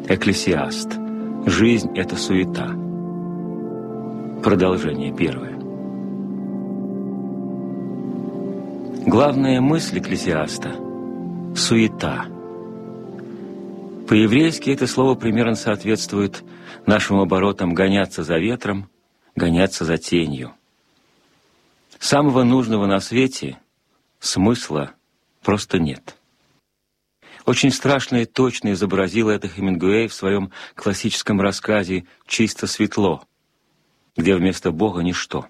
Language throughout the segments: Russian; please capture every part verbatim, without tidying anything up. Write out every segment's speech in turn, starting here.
Экклесиаст. Жизнь — это суета. Продолжение первое. Главная мысль Экклесиаста — суета. По-еврейски это слово примерно соответствует нашим оборотам гоняться за ветром, гоняться за тенью. Самого нужного на свете смысла просто нет. Очень страшно и точно изобразил это Хемингуэй в своем классическом рассказе «Чисто светло», где вместо Бога ничто.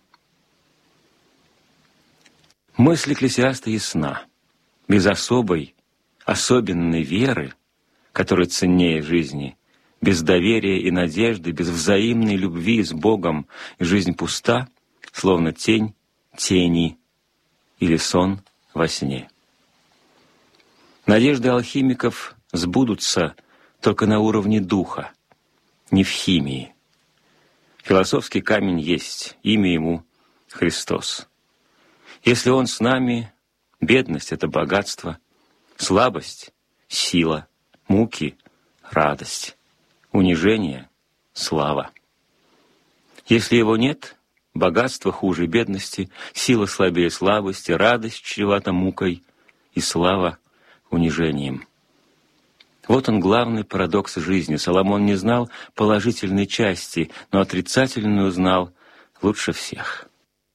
Мысль Экклесиаста ясна. Без особой, особенной веры, которая ценнее жизни, без доверия и надежды, без взаимной любви с Богом жизнь пуста, словно тень тени или сон во сне. Надежды алхимиков сбудутся только на уровне духа, не в химии. Философский камень есть, имя ему — Христос. Если Он с нами, бедность — это богатство, слабость — сила, муки — радость, унижение — слава. Если Его нет, богатство хуже бедности, сила слабее слабости, радость чревата мукой и слава унижением. Вот он главный парадокс жизни. Соломон не знал положительной части, но отрицательную знал лучше всех.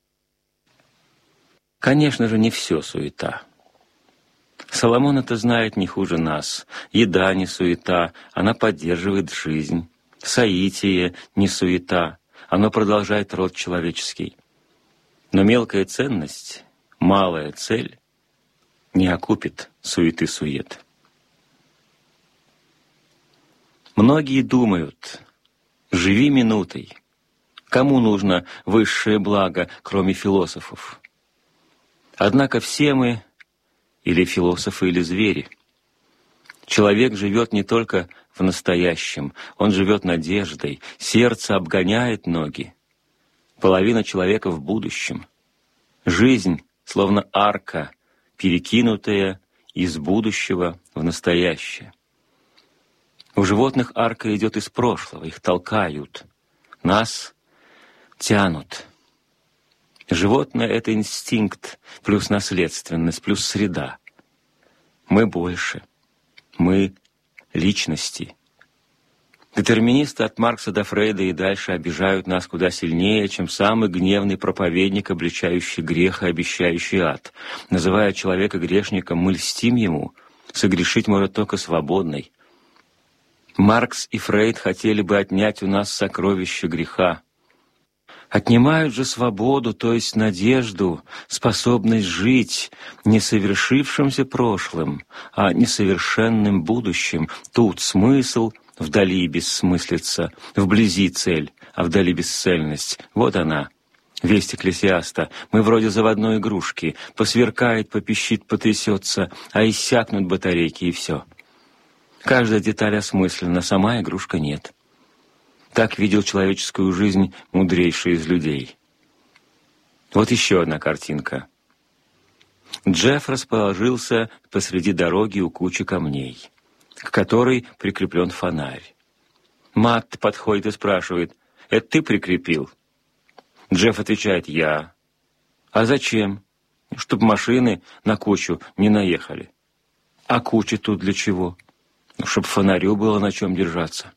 Конечно же, не все суета. Соломон это знает не хуже нас. Еда не суета, она поддерживает жизнь. Соитие не суета, оно продолжает род человеческий. Но мелкая ценность, малая цель не окупит суеты-сует. Многие думают: живи минутой. Кому нужно высшее благо, кроме философов? Однако все мы или философы, или звери. Человек живет не только в настоящем, он живет надеждой, сердце обгоняет ноги. Половина человека в будущем. Жизнь, словно арка, перекинутая из будущего в настоящее. У животных арка идет из прошлого, их толкают, нас тянут. Животное — это инстинкт, плюс наследственность, плюс среда. Мы больше. Мы — личности. Детерминисты от Маркса до Фрейда и дальше обижают нас куда сильнее, чем самый гневный проповедник, обличающий грех и обещающий ад. Называя человека грешником, мы льстим ему. Согрешить может только свободный. Маркс и Фрейд хотели бы отнять у нас сокровище греха. Отнимают же свободу, то есть надежду, способность жить не совершившимся прошлым, а несовершенным будущим. Тут смысл, вдали бессмыслица, вблизи цель, а вдали бесцельность. Вот она, весть Экклесиаста. Мы вроде заводной игрушки. Посверкает, попищит, потрясется, а иссякнут батарейки, и все. Каждая деталь осмыслена, сама игрушка нет. Так видел человеческую жизнь мудрейший из людей. Вот еще одна картинка. Джефф расположился посреди дороги у кучи камней, к которой прикреплен фонарь. Матт подходит и спрашивает: «Это ты прикрепил?» Джефф отвечает: «Я». «А зачем?» «Чтоб машины на кучу не наехали». «А куча тут для чего?» «Чтоб фонарю было на чем держаться».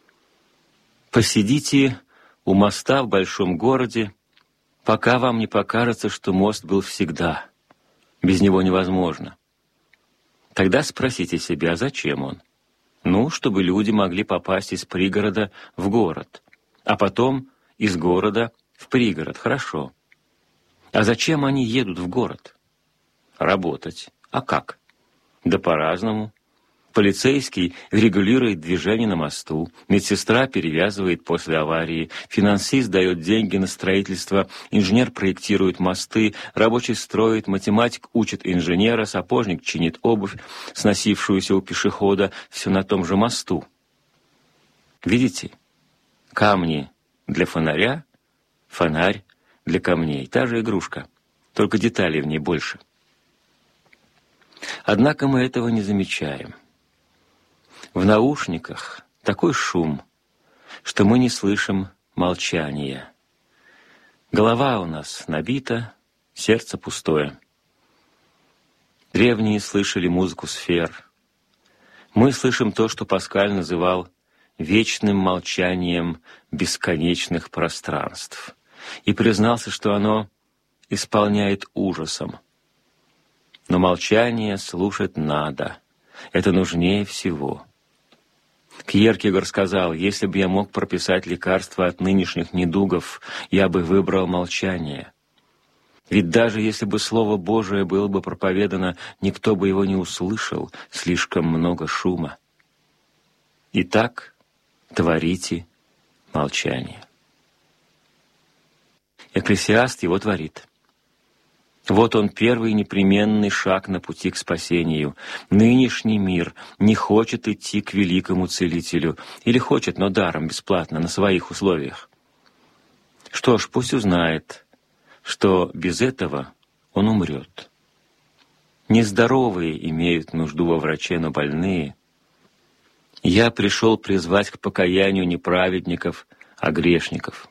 Посидите у моста в большом городе, пока вам не покажется, что мост был всегда. Без него невозможно. Тогда спросите себя, а зачем он? Ну, чтобы люди могли попасть из пригорода в город, а потом из города в пригород. Хорошо. А зачем они едут в город? Работать. А как? Да по-разному. Полицейский регулирует движение на мосту, медсестра перевязывает после аварии, финансист дает деньги на строительство, инженер проектирует мосты, рабочий строит, математик учит инженера, сапожник чинит обувь, сносившуюся у пешехода, все на том же мосту. Видите? Камни для фонаря, фонарь для камней. Та же игрушка, только деталей в ней больше. Однако мы этого не замечаем. В наушниках, такой шум, что мы не слышим молчания. Голова у нас набита, сердце пустое. Древние слышали музыку сфер. Мы слышим то, что Паскаль называл вечным молчанием бесконечных пространств, и признался, что оно исполняет ужасом. Но молчание слушать надо, это нужнее всего. Кьеркегор сказал: «Если бы я мог прописать лекарство от нынешних недугов, я бы выбрал молчание. Ведь даже если бы Слово Божие было бы проповедано, никто бы его не услышал, слишком много шума. Итак, творите молчание». Экклесиаст его творит. Вот он, первый непременный шаг на пути к спасению. Нынешний мир не хочет идти к великому Целителю. Или хочет, но даром, бесплатно, на своих условиях. Что ж, пусть узнает, что без этого он умрет. Нездоровые имеют нужду во враче, но больные. Я пришел призвать к покаянию не праведников, а грешников.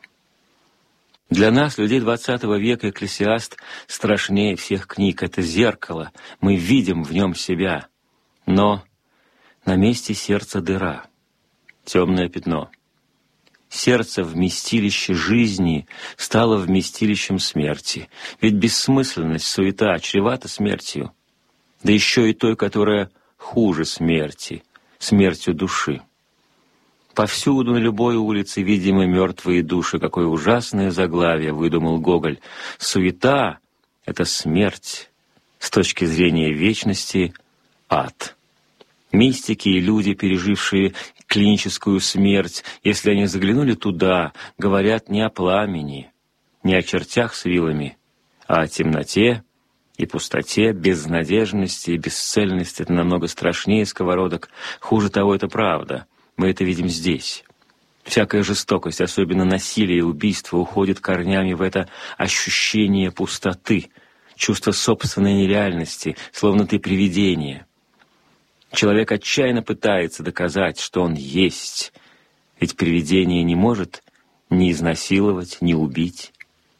Для нас, людей двадцатого века, Экклесиаст страшнее всех книг. Это зеркало, мы видим в нем себя. Но на месте сердца дыра, темное пятно. Сердце, вместилище жизни, стало вместилищем смерти. Ведь бессмысленность, суета чревата смертью. Да еще и той, которая хуже смерти, смертью души. Повсюду, на любой улице, видимы мертвые души. Какое ужасное заглавие выдумал Гоголь. Суета — это смерть. С точки зрения вечности — ад. Мистики и люди, пережившие клиническую смерть, если они заглянули туда, говорят не о пламени, не о чертях с вилами, а о темноте и пустоте, безнадежности и бесцельности. Это намного страшнее сковородок. Хуже того, это правда. Мы это видим здесь. Всякая жестокость, особенно насилие и убийство, уходит корнями в это ощущение пустоты, чувство собственной нереальности, словно ты привидение. Человек отчаянно пытается доказать, что он есть, ведь привидение не может ни изнасиловать, ни убить.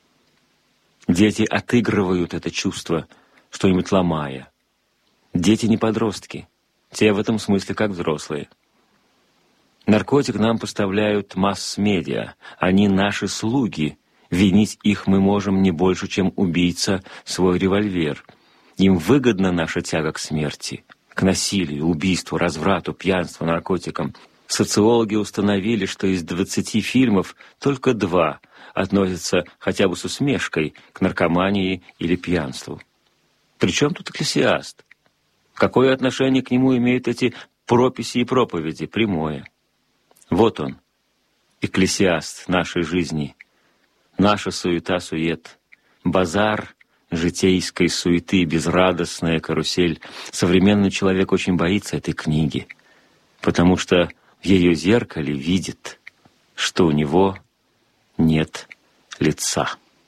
Дети отыгрывают это чувство, что-нибудь ломая. Дети не подростки, те в этом смысле как взрослые. Наркотик нам поставляют масс-медиа, они наши слуги. Винить их мы можем не больше, чем убийца свой револьвер. Им выгодна наша тяга к смерти, к насилию, убийству, разврату, пьянству, наркотикам. Социологи установили, что из двадцати фильмов только два относятся хотя бы с усмешкой к наркомании или пьянству. Причем тут Экклесиаст? Какое отношение к нему имеют эти прописи и проповеди? Прямое. Вот он, Экклесиаст нашей жизни, наша суета-сует, базар житейской суеты, безрадостная карусель. Современный человек очень боится этой книги, потому что в ее зеркале видит, что у него нет лица.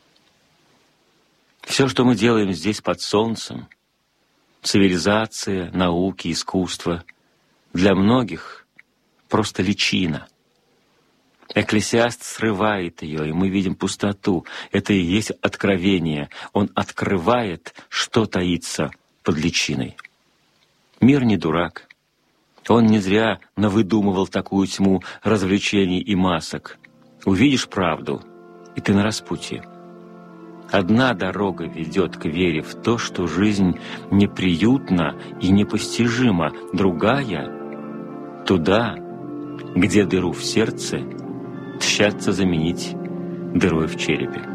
Все, что мы делаем здесь под солнцем, цивилизация, науки, искусство, для многих просто личина. Экклесиаст срывает ее, и мы видим пустоту. Это и есть откровение. Он открывает, что таится под личиной. Мир не дурак. Он не зря навыдумывал такую тьму развлечений и масок. Увидишь правду, и ты на распутье. Одна дорога ведет к вере в то, что жизнь неприютна и непостижима. Другая — туда, где дыру в сердце тщатся заменить дырой в черепе.